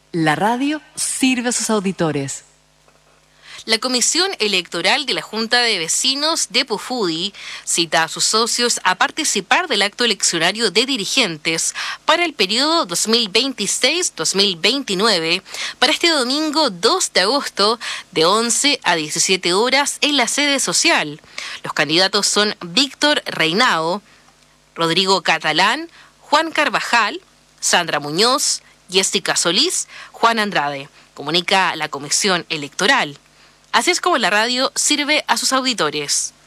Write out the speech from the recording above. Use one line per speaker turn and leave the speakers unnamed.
La radio sirve a sus auditores.
La Comisión Electoral de la Junta de Vecinos de Pufudi cita a sus socios a participar del acto eleccionario de dirigentes para el periodo 2026-2029 para este domingo 2 de agosto de 11 a 17 horas en la sede social. Los candidatos son Víctor Reinao, Rodrigo Catalán, Juan Carvajal, Sandra Muñoz, Jessica Solís, Juan Andrade, comunica la Comisión Electoral. Así es como la radio sirve a sus auditores.